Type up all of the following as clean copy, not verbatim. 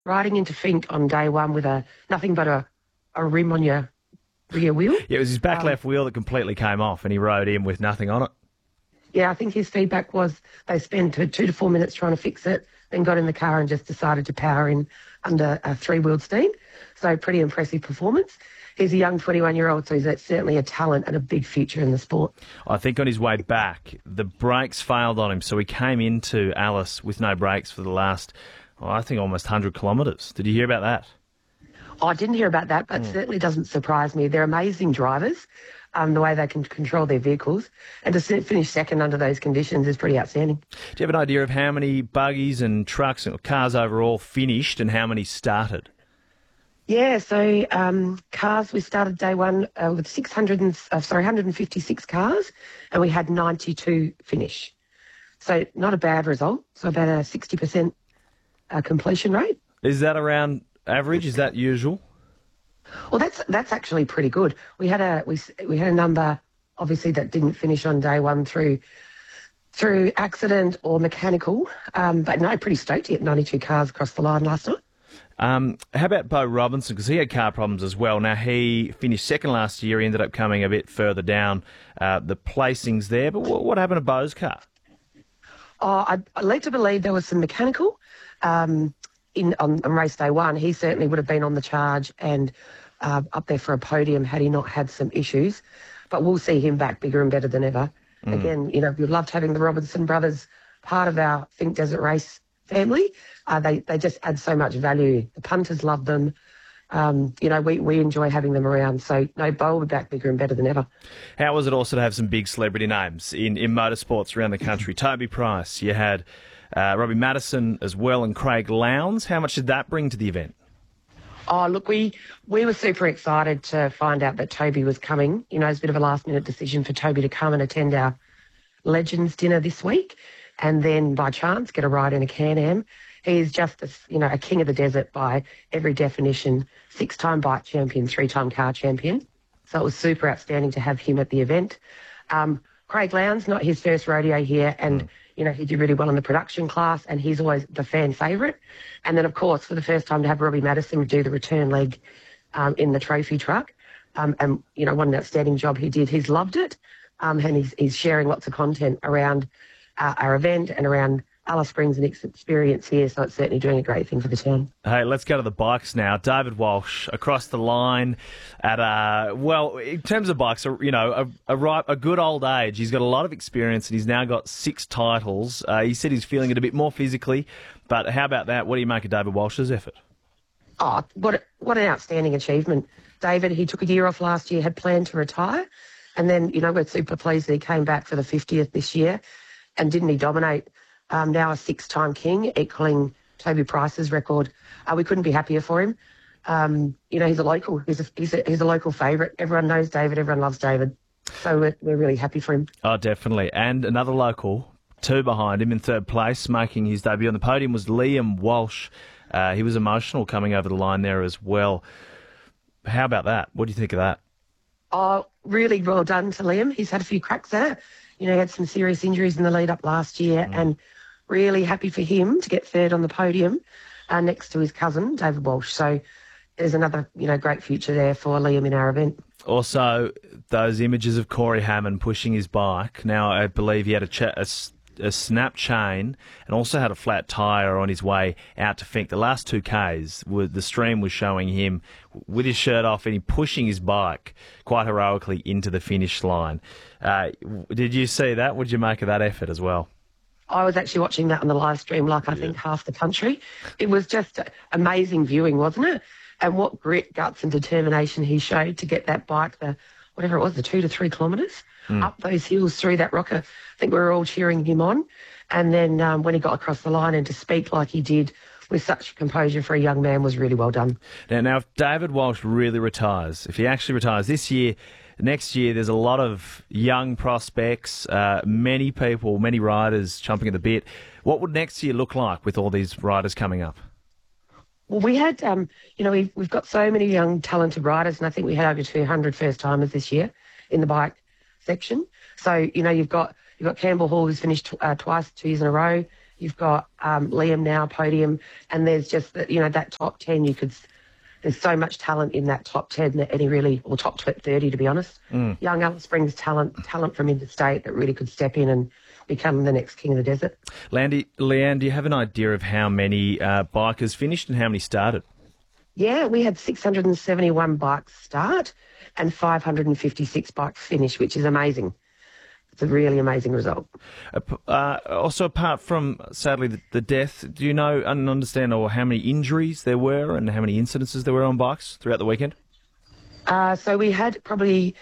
riding into Fink on day one with nothing but a rim on your rear wheel. Yeah, it was his back left wheel that completely came off and he rode in with nothing on it. Yeah, I think his feedback was they spent 2 to 4 minutes trying to fix it, then got in the car and just decided to power in under a three-wheeled steam. So pretty impressive performance. He's a young 21-year-old, so he's certainly a talent and a big future in the sport. I think on his way back, the brakes failed on him, so he came into Alice with no brakes for the last, I think, almost 100 kilometres. Did you hear about that? I didn't hear about that, but certainly doesn't surprise me. They're amazing drivers, the way they can control their vehicles. And to finish second under those conditions is pretty outstanding. Do you have an idea of how many buggies and trucks and cars overall finished and how many started? Yeah, so cars, we started day one with 156 cars, and we had 92 finish. So not a bad result. So about a 60% completion rate. Is that around average? Is that usual? Well, that's actually pretty good. We had a number, obviously, that didn't finish on day one through accident or mechanical, but no, pretty stoked to get 92 cars across the line last night. How about Bo Robinson? Because he had car problems as well. Now, he finished second last year. He ended up coming a bit further down the placings there. But what happened to Bo's car? I'd like to believe there was some mechanical on race day one. He certainly would have been on the charge and up there for a podium had he not had some issues. But we'll see him back bigger and better than ever. Again, we loved having the Robinson brothers part of our Think Desert Race family. They just add so much value. The punters love them. We enjoy having them around. So, no, Bo will be back bigger and better than ever. How was it also to have some big celebrity names in motorsports around the country? Toby Price, you had Robbie Madison as well and Craig Lowndes. How much did that bring to the event? Oh, look, we were super excited to find out that Toby was coming. It's a bit of a last-minute decision for Toby to come and attend our Legends dinner this week and then, by chance, get a ride in a Can-Am. He's just, a king of the desert by every definition, 6-time bike champion, 3-time car champion. So it was super outstanding to have him at the event. Craig Lowndes, not his first rodeo here, and he did really well in the production class, and he's always the fan favourite. And then, of course, for the first time to have Robbie Madison do the return leg in the trophy truck, and what an outstanding job he did. He's loved it, and he's sharing lots of content around our event and around Alice Springs and experience here, so it's certainly doing a great thing for the town. Hey, let's go to the bikes now. David Walsh across the line at in terms of bikes, a good old age. He's got a lot of experience and he's now got 6 titles. He said he's feeling it a bit more physically, but how about that? What do you make of David Walsh's effort? Oh, what an outstanding achievement. David, he took a year off last year, had planned to retire, and then, we're super pleased that he came back for the 50th this year, and didn't he dominate? Now a 6-time king, equaling Toby Price's record. We couldn't be happier for him. He's a local. He's a local favourite. Everyone knows David. Everyone loves David. So we're really happy for him. Oh, definitely. And another local, 2 behind him in 3rd place, making his debut on the podium was Liam Walsh. He was emotional coming over the line there as well. How about that? What do you think of that? Oh, really well done to Liam. He's had a few cracks at it. He had some serious injuries in the lead up last year, and really happy for him to get 3rd on the podium next to his cousin, David Walsh. So there's another, great future there for Liam in our event. Also, those images of Corey Hammond pushing his bike. Now, I believe he had a snap chain and also had a flat tyre on his way out to Fink. The last 2 Ks, the stream was showing him with his shirt off and he pushing his bike quite heroically into the finish line. Did you see that? What did you make of that effort as well? I was actually watching that on the live stream like I think half the country. It was just amazing viewing, wasn't it? And what grit, guts and determination he showed to get that bike, the 2 to 3 kilometres, up those hills through that rocker. I think we were all cheering him on. And then when he got across the line and to speak like he did with such composure for a young man was really well done. Now, if David Walsh really retires, if he actually retires this year, next year, there's a lot of young prospects, many people, many riders chomping at the bit. What would next year look like with all these riders coming up? Well, we had, we've got so many young, talented riders, and I think we had over 200 first-timers this year in the bike section. So, you've got Campbell Hall, who's finished twice, 2 years in a row. You've got Liam now, podium, and there's just, that top 10 there's so much talent in that top 10 or top 30, to be honest. Young Alice brings talent from interstate that really could step in and become the next king of the desert. Leanne, do you have an idea of how many bikers finished and how many started? Yeah, we had 671 bikes start and 556 bikes finish, which is amazing. It's a really amazing result. Also, apart from, sadly, the death, do you know and understand how many injuries there were and how many incidences there were on bikes throughout the weekend? So we had probably,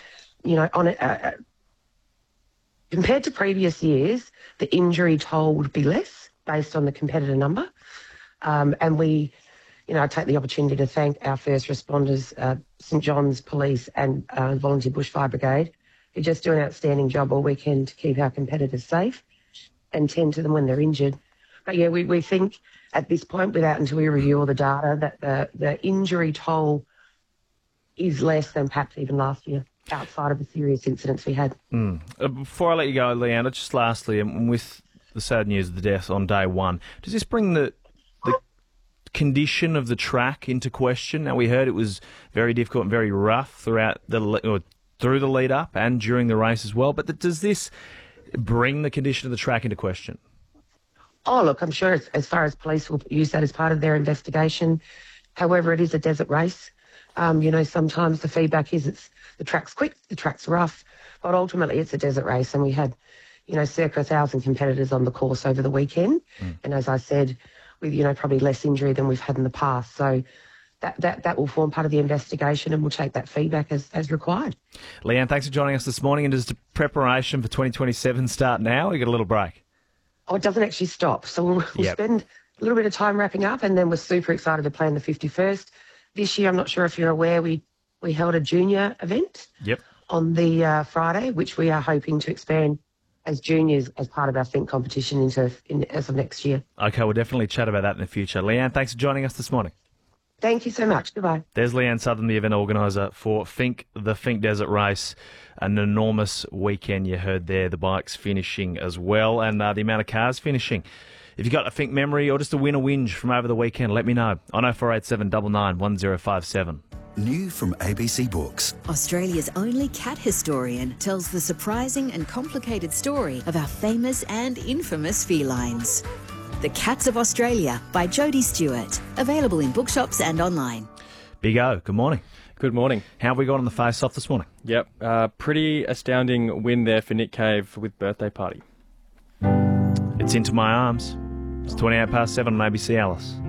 compared to previous years, the injury toll would be less based on the competitor number. And we, I take the opportunity to thank our first responders, St John's Police and Volunteer Bushfire Brigade, who just do an outstanding job all weekend to keep our competitors safe and tend to them when they're injured. But yeah, we think at this point, until we review all the data, that the injury toll is less than perhaps even last year, outside of the serious incidents we had. Before I let you go, Leanne, just lastly, with the sad news of the death on day one, does this bring the condition of the track into question? Now, we heard it was very difficult and very rough through the lead up and during the race as well. But does this bring the condition of the track into question? Oh, look, I'm sure as far as police will use that as part of their investigation. However, it is a desert race. Sometimes the feedback is the track's quick, the track's rough, but ultimately it's a desert race. And we had, circa 1,000 competitors on the course over the weekend. And as I said, with, probably less injury than we've had in the past. So that will form part of the investigation, and we'll take that feedback as required. Leanne, thanks for joining us this morning. And does the preparation for 2027 start now, or you got a little break? Oh, it doesn't actually stop. So we'll spend a little bit of time wrapping up, and then we're super excited to plan the 51st. This year, I'm not sure if you're aware, we held a junior event on the Friday, which we are hoping to expand as juniors as part of our Think competition as of next year. Okay, we'll definitely chat about that in the future. Leanne, thanks for joining us this morning. Thank you so much. Goodbye. There's Leanne Southern, the event organiser for the Think Desert Race. An enormous weekend you heard there. The bikes finishing as well, and the amount of cars finishing. If you've got a Think memory or just a win or whinge from over the weekend, let me know on 0487 99 1057. New from ABC Books. Australia's only cat historian tells the surprising and complicated story of our famous and infamous felines. The Cats of Australia by Jodie Stewart. Available in bookshops and online. Big O, good morning. Good morning. How have we got on the face-off this morning? Yep, pretty astounding win there for Nick Cave with Birthday Party. It's Into My Arms. It's 7:28 on ABC Alice.